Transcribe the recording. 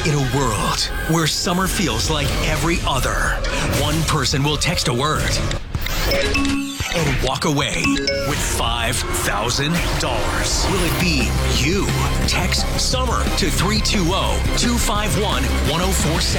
In a world where summer feels like every other, one person will text a word and walk away with $5,000. Will it be you? Text SUMMER to 320-251-1047.